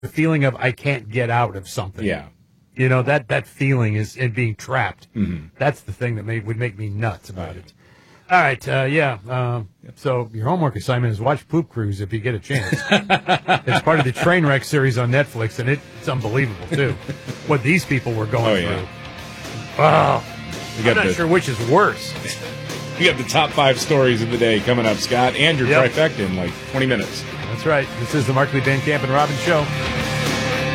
the feeling of I can't get out of something. Yeah. You know, that feeling is in being trapped. Mm-hmm. That's the thing that would make me nuts about it. All right, so your homework assignment is watch Poop Cruise if you get a chance. It's part of the Trainwreck series on Netflix, and it's unbelievable, too, what these people were going through. Oh, I'm not sure which is worse. You got the top 5 stories of the day coming up, Scott, and your trifecta in like 20 minutes. That's right. This is the Markley, Van Camp, and Robbins Show.